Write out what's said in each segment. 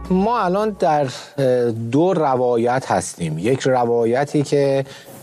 ما الان در دو روایت هستیم. یک روایتی که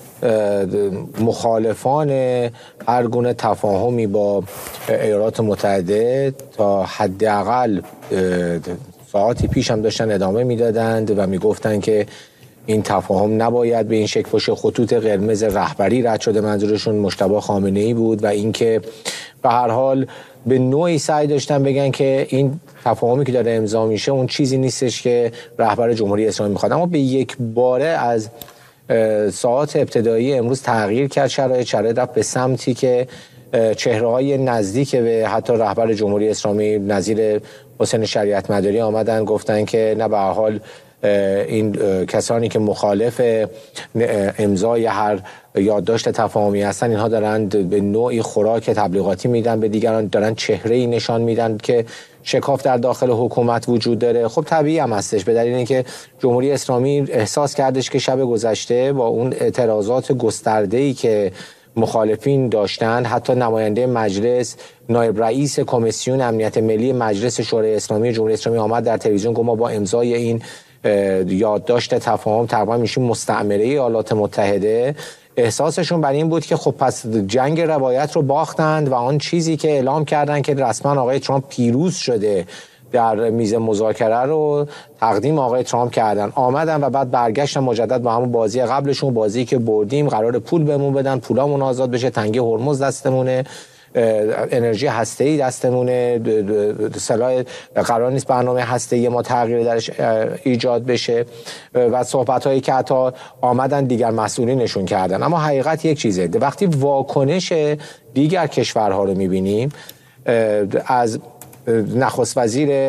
مخالفان هر گونه تفاهمی با ایالات متحده تا حداقل ساعتی پیش هم داشتن ادامه میدادند و میگفتند که این تفاهم نباید به این شکل باشه. خطوط قرمز رهبری رد شده، منظورشون مجتبی خامنه‌ای بود و اینکه به هر حال به نوعی سعی داشتن بگن که این تفاهمی که داره امضا میشه اون چیزی نیستش که رهبر جمهوری اسلامی میخواد. اما به یک باره از ساعات ابتدایی امروز تغییر کرد شرایط رفت به سمتی که چهره‌های نزدیک به حتی رهبر جمهوری اسلامی نظیر حسین شریعت مداری آمدن گفتن که نه، به هر حال این کسانی که مخالف امضای هر یادداشت تفاهمی هستن، اینها دارند به نوعی خوراک تبلیغاتی میدن به دیگران، دارن چهره‌ای نشان میدن که شکاف در داخل حکومت وجود داره. خب طبیعی هم هستش، به دلیل اینکه جمهوری اسلامی احساس کردش که شب گذشته با اون اعتراضات گسترده‌ای که مخالفین داشتن، حتی نماینده مجلس، نایب رئیس کمیسیون امنیت ملی مجلس شورای اسلامی جمهوری اسلامی آمد در تلویزیون گفت ما با امضای این یادداشت تفاهم تقریبا میشیم مستعمره ایالات متحده. احساسشون بر این بود که خب پس جنگ روایت رو باختند و آن چیزی که اعلام کردن که رسما آقای ترامپ پیروز شده در میز مذاکره رو تقدیم آقای ترامپ کردن، آمدن و بعد برگشتن مجدد با همون بازی قبلشون، بازی که بردیم، قرار پول بهمون بدن، پولامون آزاد بشه، تنگه هرمز دستمونه، انرژی هسته‌ای دستمونه، سلاح قرار نیست برنامه هسته‌ای ما تغییر درش ایجاد بشه و صحبت‌هایی که حتی آمدن دیگر مسئولینشون کردن. اما حقیقت یک چیزه، وقتی واکنش دیگر کشورها رو می‌بینیم، از نخست وزیر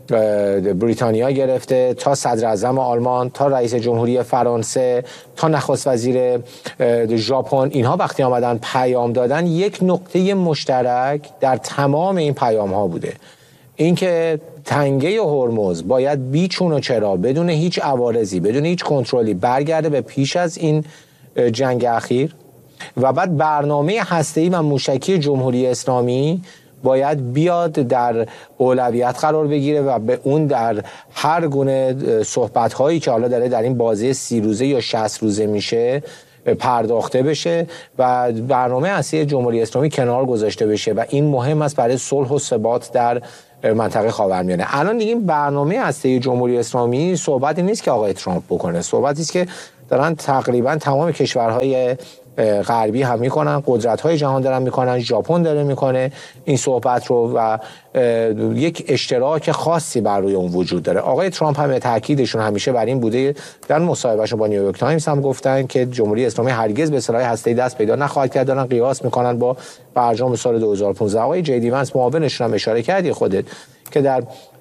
بریتانیا گرفته تا صدر اعظم آلمان تا رئیس جمهوری فرانسه تا نخست وزیر ژاپن، اینها وقتی آمدن پیام دادن، یک نقطه مشترک در تمام این پیام ها بوده، اینکه تنگه هرمز باید بیچون و چرا بدون هیچ عوارضی، بدون هیچ کنترلی برگرده به پیش از این جنگ اخیر و بعد برنامه هسته‌ای و موشکی جمهوری اسلامی باید بیاد در اولویت قرار بگیره و به اون در هر گونه صحبت‌هایی که حالا داره در این بازی 30 روزه یا 60 روزه میشه پرداخته بشه و برنامه اصلی جمهوری اسلامی کنار گذاشته بشه و این مهم است برای صلح و ثبات در منطقه خاورمیانه. الان دیگه این برنامه اصلی جمهوری اسلامی صحبتی نیست که آقای ترامپ بکنه، صحبتی است که دارن تقریبا تمام کشورهای غربی هم میکنن، قدرت‌های جهان دارن میکنن، ژاپن داره میکنه این صحبت رو و یک اشتراک خاصی بر روی اون وجود داره. آقای ترامپ هم تاکیدشون همیشه بر این بوده، در مصاحبهشون با نیویورک تایمز هم گفتن که جمهوری اسلامی هرگز به سلاح هسته‌ای دست پیدا نخواهد کرد. دارن قیاس میکنن با برجام سال 2015. آقای جی وانس معاونشون هم اشاره کردی خودت که در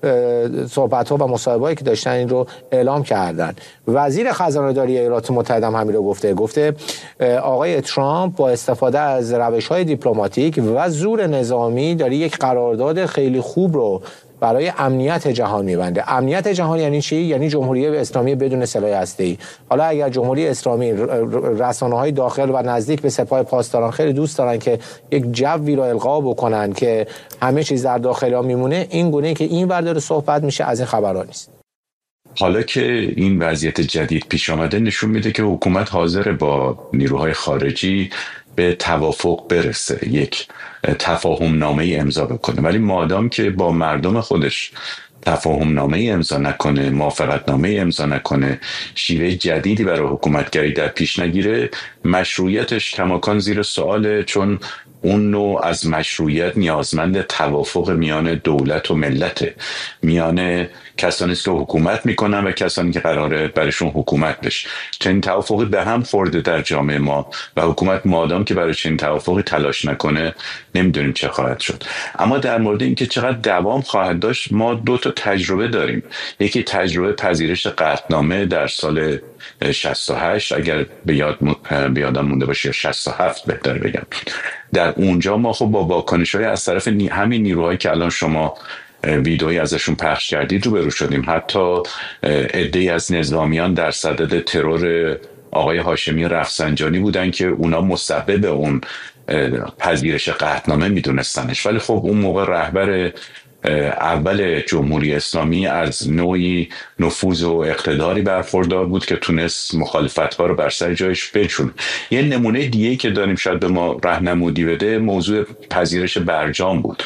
صحبت‌ها و مصاحبه‌ای که داشتن این رو اعلام کردن. وزیر خزانه‌داری ایالات متحده هم همین رو گفته آقای ترامپ با استفاده از روش‌های دیپلماتیک و زور نظامی داره یک قرارداد خیلی خوب رو برای امنیت جهان می‌بنده. امنیت جهان یعنی چی؟ یعنی جمهوری اسلامی بدون سلاح هسته‌ای. حالا اگر جمهوری اسلامی، رسانه‌های داخل و نزدیک به سپاه پاسداران خیلی دوست دارن که یک جوی رو القا بکنن که همه چیز در داخل میمونه، این گونه که این ور داره صحبت میشه از این خبرها نیست. حالا که این وضعیت جدید پیش آمده نشون میده که حکومت حاضر با نیروهای خارجی به توافق برسه، یک تفاهم نامه امضا بکنه، ولی مادام که با مردم خودش تفاهم نامه امضا نکنه، موافقت نامه امضا نکنه، شیوه جدیدی برای حکومتگری در پیش نگیره، مشروعیتش کماکان زیر سواله، چون اون نوع از مشروعیت نیازمند توافق میان دولت و ملت، میان کسانی است که حکومت میکنن و کسانی که قراره برشون حکومت بشه. چنین توافقی به هم خورده در جامعه ما و حکومت مادام که برای چنین توافقی تلاش نکنه نمیدونیم چه خواهد شد. اما در مورد اینکه چقدر دوام خواهد داشت، ما 2 تا تجربه داریم. یکی تجربه پذیرش قطعنامه در سال 68 اگر به یادم مونده باشه، یا 67 بهتر بگم. در اونجا ما خب با واکنش‌های از طرف همین نیروهایی که الان شما ویدئویی ازشون پخش کردید روبرو شدیم. حتی عده‌ای از نظامیان در صدد ترور آقای هاشمی رفسنجانی بودن که اونا مسبب اون پذیرش قطعنامه میدونستنش، ولی خب اون موقع رهبر اول جمهوری اسلامی از نوعی نفوذ و اقتداری برخوردار بود که تونست مخالفت‌ها رو بر سر جایش بنشونه. یه نمونه دیگه که داریم شاید به ما راهنمودی بده موضوع پذیرش برجام بود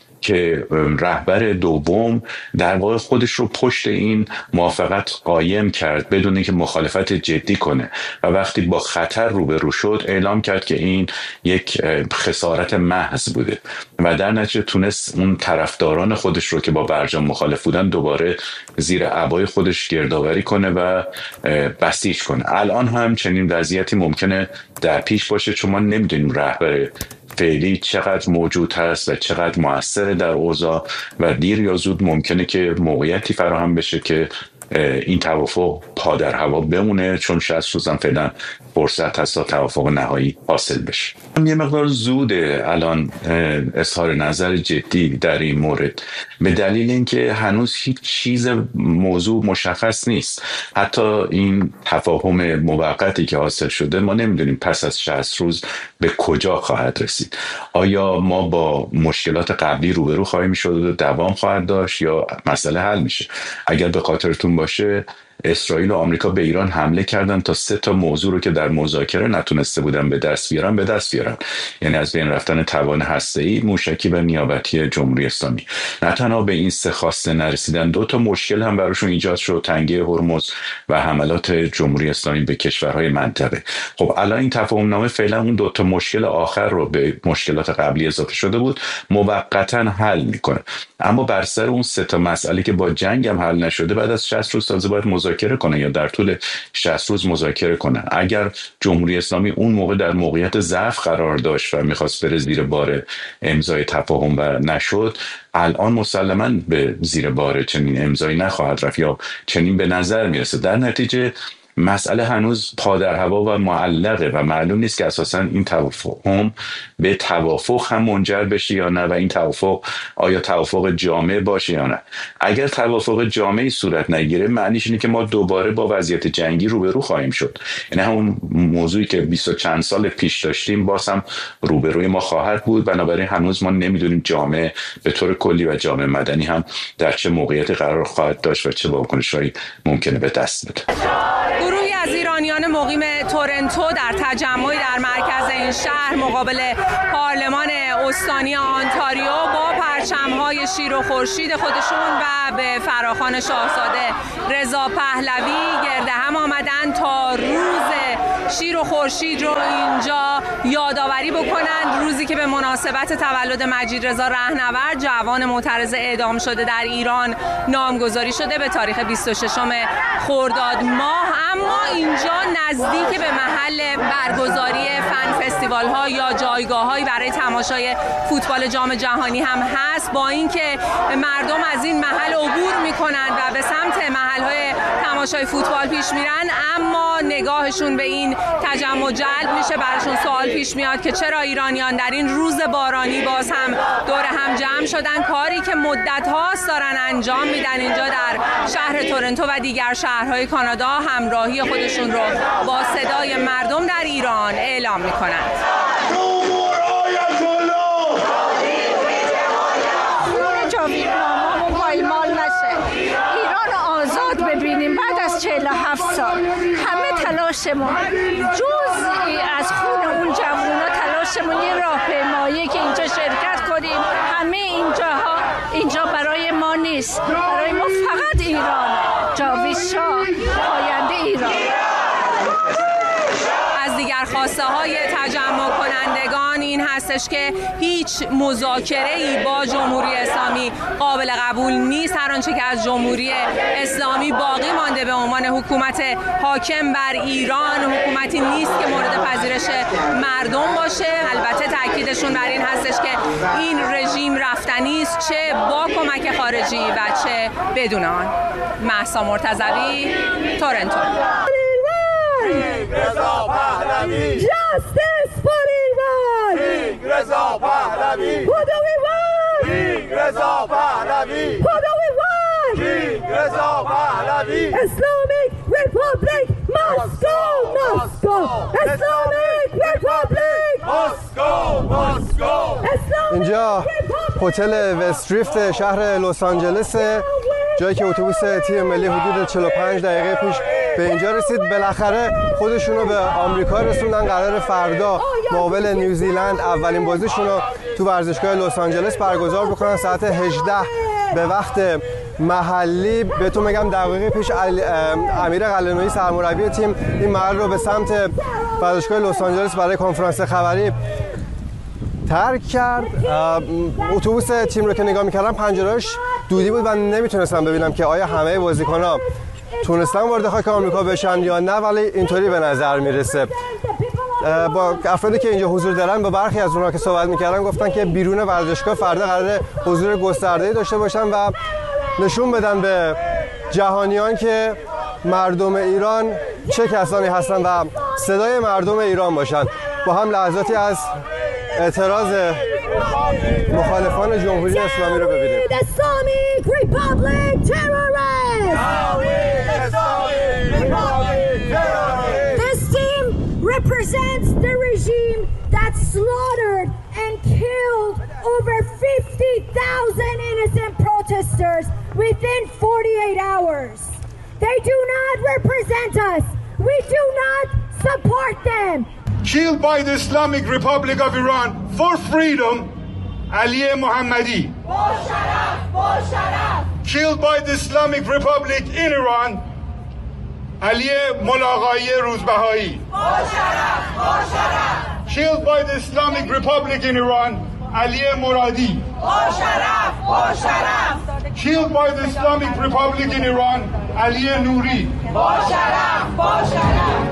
که رهبر دوم در واقع خودش رو پشت این موافقت قایم کرد بدون اینکه مخالفت جدی کنه و وقتی با خطر روبرو شد اعلام کرد که این یک خسارت محض بوده و در نتیجه تونست اون طرفداران خودش رو که با برجام مخالف بودن دوباره زیر عبای خودش گردآوری کنه و بسیج کنه. الان هم چنین وضعیتی ممکنه در پیش باشه چون ما نمیدونیم رهبر فعلی چقدر موجود هست و چقدر مؤثر در اوضاع و دیر یا زود ممکنه که موقعیتی فراهم بشه که این توافق پا در هوا بمونه چون 60 روز هم فعلا فرصت هست تا توافق نهایی حاصل بشه. یه مقدار زوده الان اظهار نظر جدی در این مورد به دلیل اینکه هنوز هیچ چیز موضوع مشخص نیست. حتی این تفاهم موقتی که حاصل شده ما نمیدونیم پس از 60 روز به کجا خواهد رسید. آیا ما با مشکلات قبلی روبرو خواهیم شد و دوام خواهد داشت یا مسئله حل میشه؟ اگر به خاطرتون باشه اسرائیل و آمریکا به ایران حمله کردن تا 3 موضوع رو که در مذاکره نتونسته بودن به دست بیارن، یعنی از بین رفتن توان هسته‌ای، موشکی و نیابتی جمهوری اسلامی. نه تنها به این 3 خواسته نرسیدن، 2 مشکل هم براشون ایجاد شد، تنگه هرمز و حملات جمهوری اسلامی به کشورهای منطقه. خب الان این تفاهم نامه فعلا اون 2 مشکل آخر رو به مشکلات قبلی اضافه شده بود موقتا حل میکنه، اما بر سر اون 3 مسئله که با جنگ هم حل نشده بعد از 60 روز تازه باید مذاکره کنه یا در طول 60 روز مذاکره کنه. اگر جمهوری اسلامی اون موقع در موقعیت ضعف قرار داشت و میخواست بره زیر بار امضای تفاهم و نشد، الان مسلماً به زیر بار چنین امضایی نخواهد رفت یا چنین به نظر میرسه. در نتیجه مسئله هنوز پا در هوا و معلقه و معلوم نیست که اساساً این توافق به توافق هم منجر بشه یا نه و این توافق آیا توافق جامع باشه یا نه. اگر توافق جامعی صورت نگیره معنیش اینه که ما دوباره با وضعیت جنگی روبرو خواهیم شد، یعنی همون موضوعی که 20 و چند سال پیش داشتیم باز هم روبروی ما خواهد بود. بنابراین هنوز ما نمیدونیم جامعه به طور کلی و جامعه مدنی هم در چه موقعیتی قرار خواهد داشت و چه واکنش‌هایی ممکنه به دست بده. گروهی از ایرانیان مقیم تورنتو در تجمعی در مرکز این شهر مقابل پارلمان استانی آنتاریو با پرچم‌های شیر و خورشید خودشون و به فراخوان شاهزاده رضا پهلوی گرد هم آمدن تا روز شیر و خورشید رو اینجا یادآوری بکنند. روزی که به مناسبت تولد مجید رضا رهنورد جوان معترض اعدام شده در ایران نامگذاری شده به تاریخ 26 خرداد ماه. اما اینجا نزدیک به محل برگزاری فن فستیوال ها یا جایگاه هایی برای تماشای فوتبال جام جهانی هم هست. با اینکه مردم از این محل عبور میکنند و به سمت محل های تماشای فوتبال پیش میرن، اما نگاهشون به این تجمع جلب میشه. براشون سوال پیش میاد که چرا ایرانیان در این روز بارانی باز هم دور هم جمع شدن، کاری که مدت هاست دارن انجام میدن اینجا در شهر تورنتو و دیگر شهرهای کانادا همراهی خودشون رو با صدای مردم در ایران اعلام میکنند. ببینیم بعد از 47 سال همه تلاشمون جزئی از خون اون جوونا تلاشمون یه راهپیمایی که اینجا شرکت کنیم. همه اینجا برای ما نیست، برای ما فقط ایران. جاوید شاه پاینده ایران. از دیگر خواسته های تجمع کنندگان این هستش که هیچ مذاکره‌ای با جمهوری اسلامی قابل قبول نیست. هر آنچه که از جمهوری اسلامی باقی مانده به عنوان حکومت حاکم بر ایران حکومتی نیست که مورد پذیرش مردم باشه. البته تاکیدشون بر این هستش که این رژیم رفتنی است، چه با کمک خارجی و چه بدون آن. مهسا مرتضوی، تورنتو. رضا پهلوی. Justice for Iran. رضا پهلوی. Who do we want? رضا پهلوی. Who do we want? رضا پهلوی. Islamic Republic must go, must go. Islamic Republic must go, must go. Islamic اینجا Republic هتل وستریفت شهر لس آنجلس، جایی که اتوبوس تیم ملی حدود 45 دقیقه پیش به اینجا رسید. بالاخره خودشونو به آمریکا رسوندن. قرار فردا مقابل نیوزیلند اولین بازیشون رو تو ورزشگاه لس آنجلس برگزار بکنن ساعت 18 به وقت محلی. بهتون میگم دقیقه پیش امیر قلعه‌نویی سرمربی تیم این محل رو به سمت ورزشگاه لس آنجلس برای کنفرانس خبری ترک کرد. اتوبوس تیم رو که نگاه می‌کردم پنجره‌اش دودی بود و نمیتونستم ببینم که آیا همه بازیکن‌ها تونستن وارد خاک آمریکا بشن یا نه، ولی اینطوری به نظر میرسه. با افرادی که اینجا حضور دارن با برخی از اونها که صحبت میکردن گفتن که بیرون ورزشگاه فردا قراره حضور گسترده‌ای داشته باشن و نشون بدن به جهانیان که مردم ایران چه کسانی هستن و صدای مردم ایران باشن. با هم لحظاتی از اعتراض مخالفان جمهوری اسلامی رو ببینیم. This team represents the regime that slaughtered and killed over 50,000 innocent protesters within 48 hours. They do not represent us. We do not support them. Killed by the Islamic Republic of Iran for freedom, Ali Mohammadi. Killed by the Islamic Republic in Iran, Ali Mulaqai Rozbahai. Killed by the Islamic Republic in Iran, Ali Moradi. Killed by the Islamic Republic in Iran, Ali Nouri.